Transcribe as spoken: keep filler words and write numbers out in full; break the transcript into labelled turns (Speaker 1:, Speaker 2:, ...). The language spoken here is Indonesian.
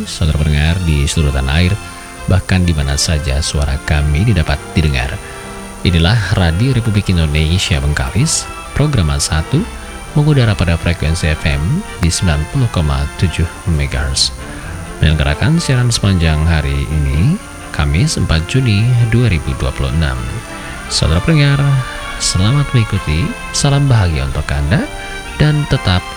Speaker 1: saudara pendengar di seluruh tanah air, bahkan di mana saja suara kami didapat didengar. Inilah Radio Republik Indonesia Bengkalis, program satu, mengudara pada frekuensi F M di sembilan puluh koma tujuh megahertz. Menyelenggarakan siaran sepanjang hari ini, Kamis empat Juni dua ribu dua puluh enam. Saudara pendengar, selamat mengikuti, salam bahagia untuk Anda, dan tetap